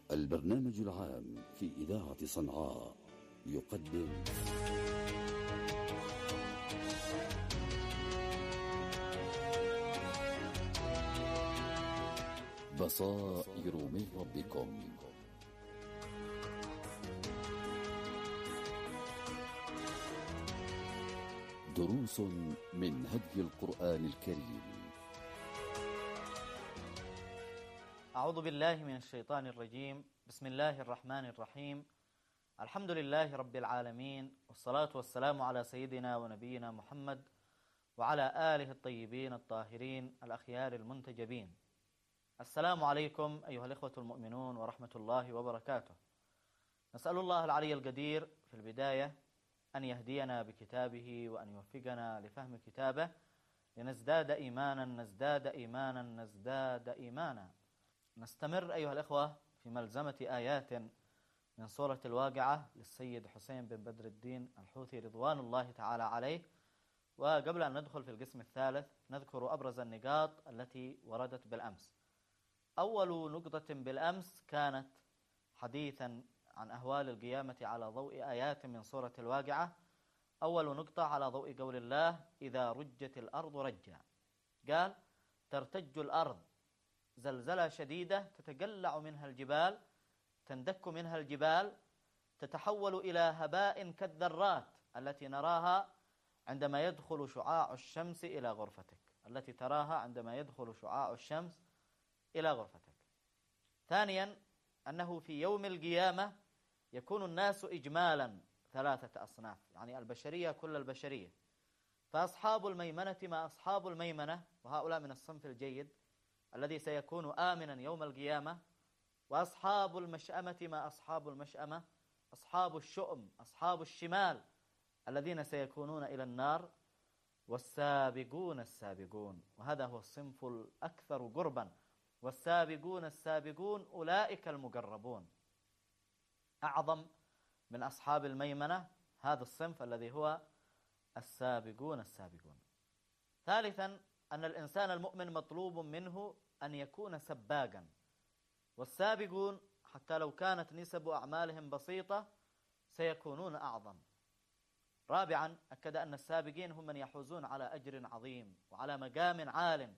البرنامج العام في إذاعة صنعاء يقدم بصائر من ربكم. دروس من هدي القرآن الكريم. أعوذ بالله من الشيطان الرجيم. بسم الله الرحمن الرحيم. الحمد لله رب العالمين، والصلاة والسلام على سيدنا ونبينا محمد وعلى آله الطيبين الطاهرين الأخيار المنتجبين. السلام عليكم أيها الإخوة المؤمنون ورحمة الله وبركاته. نسأل الله العلي القدير في البداية أن يهدينا بكتابه وأن يوفقنا لفهم كتابه لنزداد إيمانا. نستمر أيها الإخوة في ملزمة آيات من سورة الواقعة للسيد حسين بن بدر الدين الحوثي رضوان الله تعالى عليه. وقبل أن ندخل في القسم الثالث نذكر أبرز النقاط التي وردت بالأمس. أول نقطة بالأمس كانت حديثا عن أهوال القيامة على ضوء آيات من سورة الواقعة. أول نقطة على ضوء قول الله: إذا رجت الأرض رجا. قال: ترتج الأرض زلزلة شديدة، تتقلع منها الجبال، تندك منها الجبال، تتحول إلى هباء كالذرات التي نراها عندما يدخل شعاع الشمس إلى غرفتك، التي تراها عندما يدخل شعاع الشمس إلى غرفتك. ثانيا، أنه في يوم القيامة يكون الناس إجمالا ثلاثة أصناف، يعني البشرية كل البشرية. فأصحاب الميمنة ما أصحاب الميمنة، وهؤلاء من الصنف الجيد الذي سيكون آمنا يوم القيامة. وأصحاب المشأمة ما أصحاب المشأمة، أصحاب الشؤم أصحاب الشمال الذين سيكونون إلى النار. والسابقون السابقون، وهذا هو الصنف الأكثر قربا. والسابقون السابقون أولئك المقربون، أعظم من أصحاب الميمنة هذا الصنف الذي هو السابقون السابقون. ثالثا، أن الإنسان المؤمن مطلوب منه أن يكون سباقا، والسابقون حتى لو كانت نسب أعمالهم بسيطة سيكونون أعظم. رابعا، أكد أن السابقين هم من يحوزون على أجر عظيم وعلى مقام عال،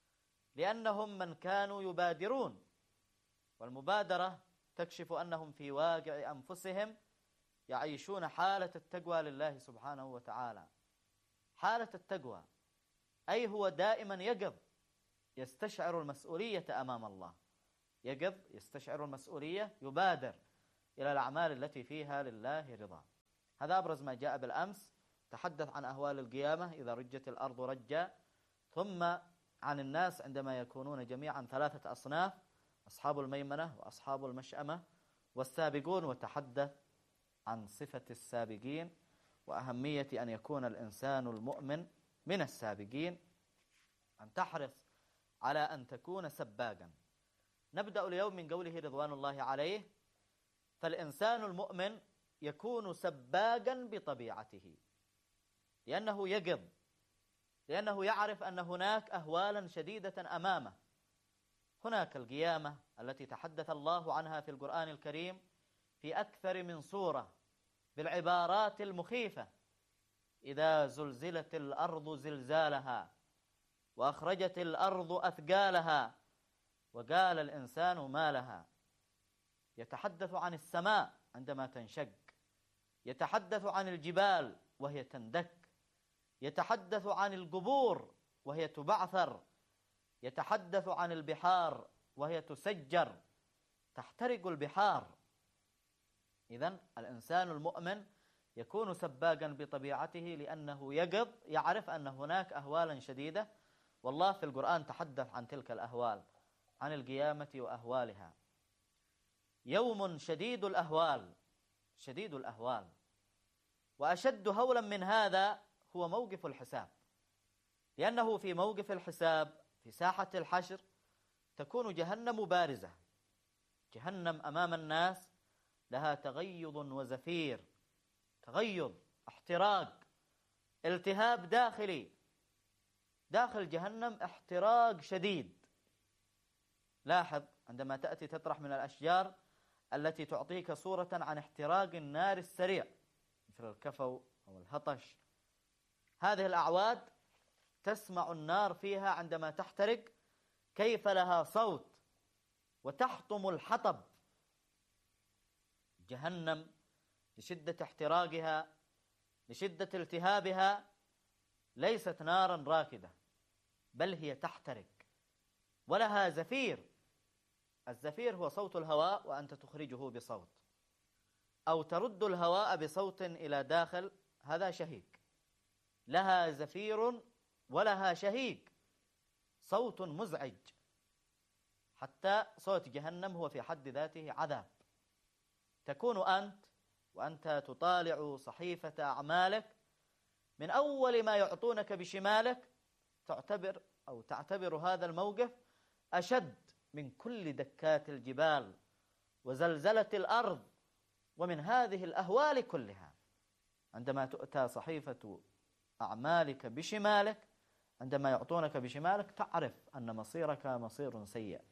لأنهم من كانوا يبادرون، والمبادرة تكشف أنهم في واقع أنفسهم يعيشون حالة التقوى لله سبحانه وتعالى. حالة التقوى أي هو دائما يقظ، يستشعر المسؤولية أمام الله، يقظ يستشعر المسؤولية، يبادر إلى الأعمال التي فيها لله رضا. هذا أبرز ما جاء بالأمس. تحدث عن أهوال القيامة إذا رجت الأرض رجا، ثم عن الناس عندما يكونون جميعا ثلاثة أصناف: أصحاب الميمنة وأصحاب المشأمة والسابقون. وتحدث عن صفة السابقين وأهمية أن يكون الإنسان المؤمن من السابقين، أن تحرص على أن تكون سباقا. نبدأ اليوم من قوله رضوان الله عليه: فالإنسان المؤمن يكون سباقا بطبيعته، لأنه يقظ، لأنه يعرف أن هناك أهوالا شديدة أمامه. هناك القيامة التي تحدث الله عنها في القرآن الكريم في أكثر من سورة بالعبارات المخيفة: إذا زلزلت الأرض زلزالها وأخرجت الأرض أثقالها وقال الإنسان ما لها. يتحدث عن السماء عندما تنشق، يتحدث عن الجبال وهي تندك، يتحدث عن القبور وهي تبعثر، يتحدث عن البحار وهي تسجر، تحترق البحار. إذن الإنسان المؤمن يكون سباقا بطبيعته لأنه يقظ، يعرف أن هناك أهوالا شديدة، والله في القرآن تحدث عن تلك الأهوال، عن القيامة وأهوالها. يوم شديد الأهوال، شديد الأهوال. وأشد هولا من هذا هو موقف الحساب، لأنه في موقف الحساب في ساحة الحشر تكون جهنم بارزة. جهنم أمام الناس لها تغيض وزفير، تغيض، احتراق، التهاب داخلي داخل جهنم، احتراق شديد. لاحظ عندما تأتي تطرح من الأشجار التي تعطيك صورة عن احتراق النار السريع مثل الكفو أو الهطش. هذه الأعواد تسمع النار فيها عندما تحترق كيف لها صوت وتحطم الحطب. جهنم لشدة احتراقها، لشدة التهابها، ليست نارا راكدة، بل هي تحترق ولها زفير. الزفير هو صوت الهواء وأنت تخرجه بصوت، أو ترد الهواء بصوت إلى داخل، هذا شهيق. لها زفير ولها شهيق، صوت مزعج. حتى صوت جهنم هو في حد ذاته عذاب. تكون أنت وأنت تطالع صحيفة أعمالك، من أول ما يعطونك بشمالك تعتبر هذا الموقف أشد من كل دكات الجبال وزلزلة الأرض ومن هذه الأهوال كلها. عندما تؤتى صحيفة أعمالك بشمالك، عندما يعطونك بشمالك، تعرف أن مصيرك مصير سيء،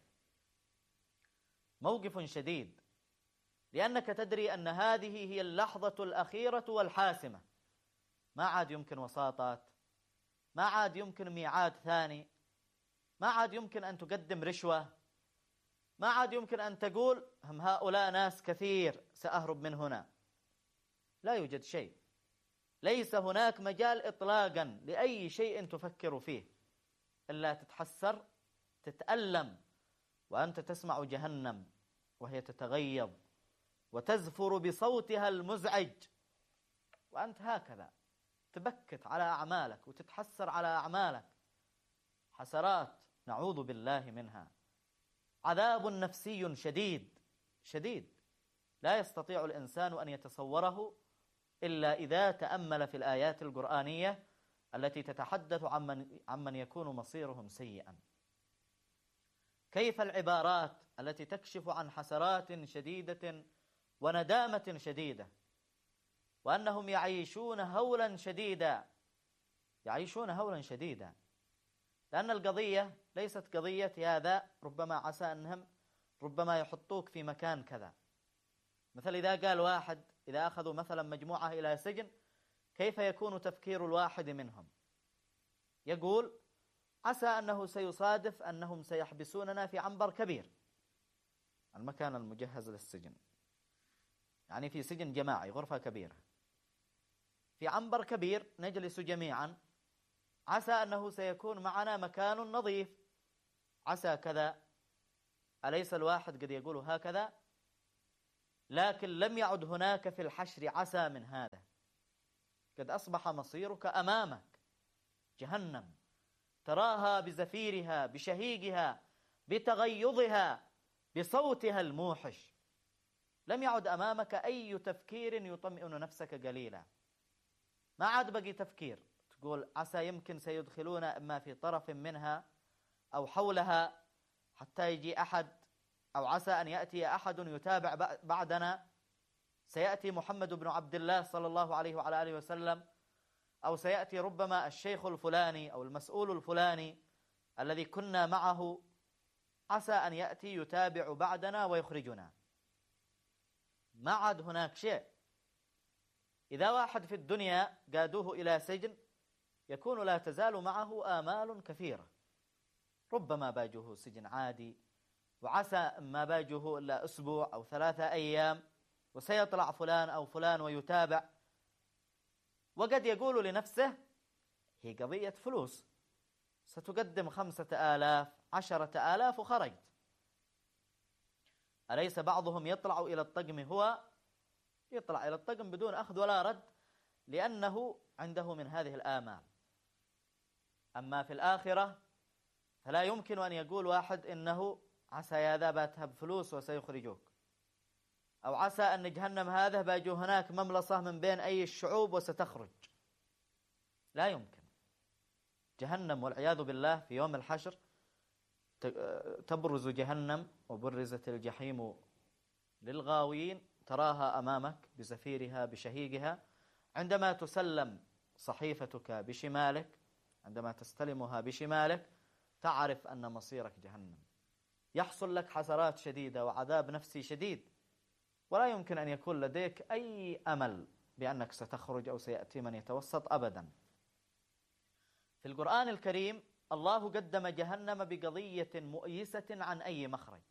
موقف شديد، لأنك تدري أن هذه هي اللحظة الأخيرة والحاسمة. ما عاد يمكن وساطات، ما عاد يمكن ميعاد ثاني، ما عاد يمكن أن تقدم رشوة، ما عاد يمكن أن تقول هم هؤلاء ناس كثير سأهرب من هنا. لا يوجد شيء، ليس هناك مجال إطلاقا لأي شيء تفكر فيه إلا تتحسر، تتألم، وأنت تسمع جهنم وهي تتغيظ وتزفر بصوتها المزعج، وأنت هكذا تبكت على أعمالك وتتحسر على أعمالك، حسرات نعوذ بالله منها. عذاب نفسي شديد شديد لا يستطيع الإنسان أن يتصوره إلا إذا تأمل في الآيات القرآنية التي تتحدث عمن يكون مصيرهم سيئا. كيف العبارات التي تكشف عن حسرات شديدة وندامة شديدة، وأنهم يعيشون هولا شديدا، يعيشون هولا شديدا، لأن القضية ليست قضية هذا ربما عسى أنهم ربما يحطوك في مكان كذا. مثل إذا قال واحد، إذا أخذوا مثلا مجموعة إلى سجن، كيف يكون تفكير الواحد منهم؟ يقول عسى أنه سيصادف أنهم سيحبسوننا في عنبر كبير، المكان المجهز للسجن، يعني في سجن جماعي، غرفة كبيرة، في عنبر كبير نجلس جميعا، عسى أنه سيكون معنا مكان نظيف، عسى كذا. أليس الواحد قد يقول هكذا؟ لكن لم يعد هناك في الحشر عسى من هذا، قد أصبح مصيرك أمامك جهنم، تراها بزفيرها، بشهيقها، بتغيظها، بصوتها الموحش. لم يعد أمامك أي تفكير يطمئن نفسك قليلا، ما عاد بقي تفكير تقول عسى يمكن سيدخلون إما في طرف منها أو حولها حتى يجي أحد، أو عسى أن يأتي أحد يتابع بعدنا، سيأتي محمد بن عبد الله صلى الله عليه وعلى آله وسلم، أو سيأتي ربما الشيخ الفلاني أو المسؤول الفلاني الذي كنا معه، عسى أن يأتي يتابع بعدنا ويخرجنا. ما عاد هناك شيء. إذا واحد في الدنيا قادوه إلى سجن، يكون لا تزال معه آمال كثيرة، ربما باجه سجن عادي، وعسى ما باجه إلا أسبوع أو 3 أيام، وسيطلع فلان أو فلان ويتابع، وقد يقول لنفسه هي قضية فلوس، ستقدم 5000 10,000 وخرجت. أليس بعضهم يطلع إلى الطقم، هو يطلع إلى الطقم بدون أخذ ولا رد، لأنه عنده من هذه الآمال. أما في الآخرة فلا يمكن أن يقول واحد إنه عسى يا ذا باتهب فلوس وسيخرجوك، أو عسى أن جهنم هذا باجو هناك مملصة من بين أي الشعوب وستخرج. لا يمكن. جهنم والعياذ بالله في يوم الحشر تبرز جهنم وبرزت الجحيم للغاوين، تراها أمامك بزفيرها بشهيقها. عندما تسلم صحيفتك بشمالك، عندما تستلمها بشمالك، تعرف أن مصيرك جهنم. يحصل لك حسرات شديدة وعذاب نفسي شديد، ولا يمكن أن يكون لديك أي أمل بأنك ستخرج أو سيأتي من يتوسط أبدا. في القرآن الكريم الله قدم جهنم بقضية مؤيسة عن أي مخرج،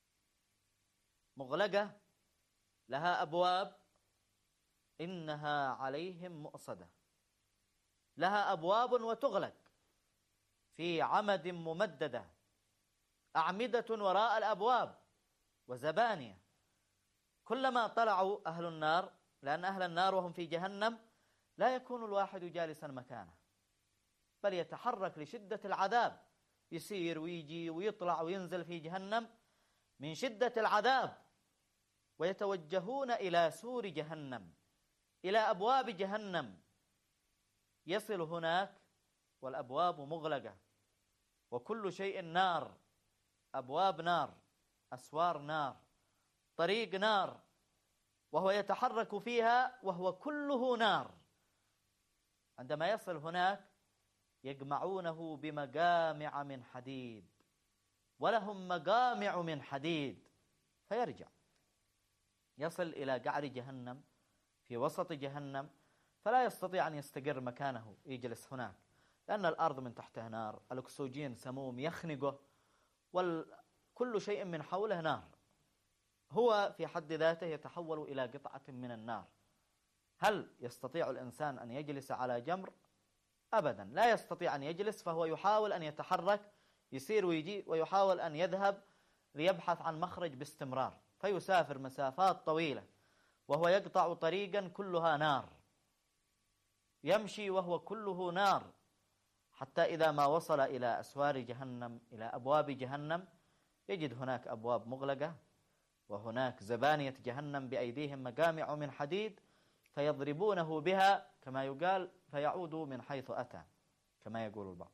مغلقة لها أبواب، إنها عليهم مؤصدة، لها أبواب وتغلق في عمد ممددة، أعمدة وراء الأبواب وزبانية. كلما طلعوا أهل النار، لأن أهل النار وهم في جهنم لا يكون الواحد جالسا مكانه، بل يتحرك لشدة العذاب، يسير ويجي ويطلع وينزل في جهنم من شدة العذاب، ويتوجهون إلى سور جهنم، إلى أبواب جهنم. يصل هناك والأبواب مغلقة وكل شيء نار، أبواب نار، أسوار نار، طريق نار، وهو يتحرك فيها وهو كله نار. عندما يصل هناك يجمعونه بمجامع من حديد، ولهم مجامع من حديد، فيرجع يصل إلى قعر جهنم في وسط جهنم، فلا يستطيع أن يستقر مكانه يجلس هناك، لأن الأرض من تحتها نار، الأكسجين سموم يخنقه، وكل شيء من حوله نار. هو في حد ذاته يتحول إلى قطعة من النار. هل يستطيع الإنسان أن يجلس على جمر؟ أبدا لا يستطيع أن يجلس، فهو يحاول أن يتحرك، يسير ويجي، ويحاول أن يذهب ليبحث عن مخرج باستمرار، فيسافر مسافات طويلة وهو يقطع طريقا كلها نار، يمشي وهو كله نار، حتى إذا ما وصل إلى أسوار جهنم، إلى أبواب جهنم، يجد هناك أبواب مغلقة، وهناك زبانية جهنم بأيديهم مجامع من حديد، فيضربونه بها كما يقال فيعود من حيث أتى كما يقول البعض،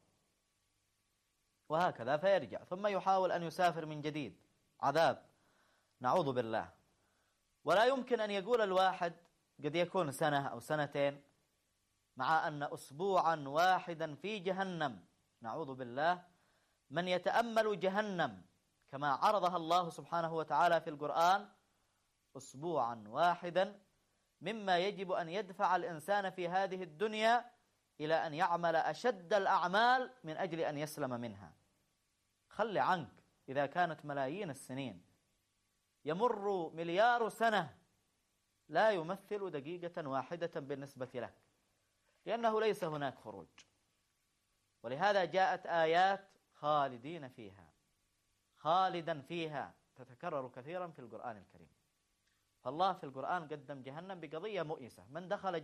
وهكذا فيرجع، ثم يحاول أن يسافر من جديد، عذاب، نعوذ بالله. ولا يمكن أن يقول الواحد قد يكون سنة أو سنتين، مع أن أسبوعا واحدا في جهنم، نعوذ بالله، من يتأمل جهنم كما عرضها الله سبحانه وتعالى في القرآن أسبوعا واحدا، مما يجب أن يدفع الإنسان في هذه الدنيا إلى أن يعمل أشد الأعمال من أجل أن يسلم منها. خل عنك إذا كانت ملايين السنين، يمر مليار سنة لا يمثل دقيقة واحدة بالنسبة لك، لأنه ليس هناك خروج. ولهذا جاءت آيات خالدين فيها، خالدا فيها، تتكرر كثيرا في القرآن الكريم. فالله في القرآن قدم جهنم بقضية مؤيسة، من دخل